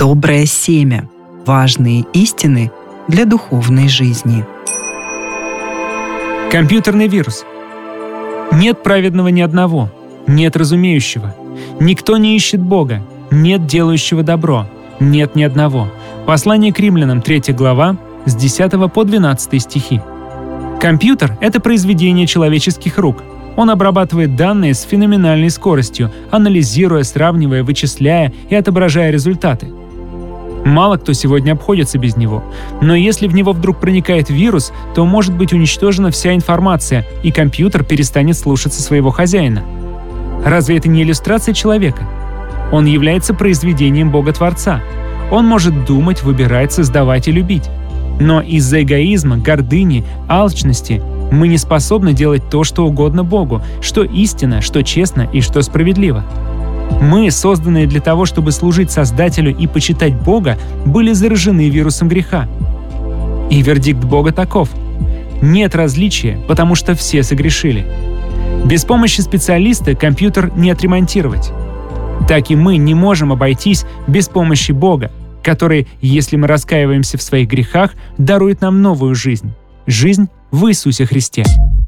Доброе семя. Важные истины для духовной жизни. Компьютерный вирус. Нет праведного ни одного, нет разумеющего. Никто не ищет Бога, нет делающего добро, нет ни одного. Послание к римлянам, 3 глава, с 10 по 12 стихи. Компьютер — это произведение человеческих рук. Он обрабатывает данные с феноменальной скоростью, анализируя, сравнивая, вычисляя и отображая результаты. Мало кто сегодня обходится без него. Но если в него вдруг проникает вирус, то может быть уничтожена вся информация, и компьютер перестанет слушаться своего хозяина. Разве это не иллюстрация человека? Он является произведением Бога-творца. Он может думать, выбирать, создавать и любить. Но из-за эгоизма, гордыни, алчности мы не способны делать то, что угодно Богу, что истинно, что честно и что справедливо. Мы, созданные для того, чтобы служить Создателю и почитать Бога, были заражены вирусом греха. И вердикт Бога таков: нет различия, потому что все согрешили. Без помощи специалиста компьютер не отремонтировать. Так и мы не можем обойтись без помощи Бога, который, если мы раскаиваемся в своих грехах, дарует нам новую жизнь. Жизнь в Иисусе Христе.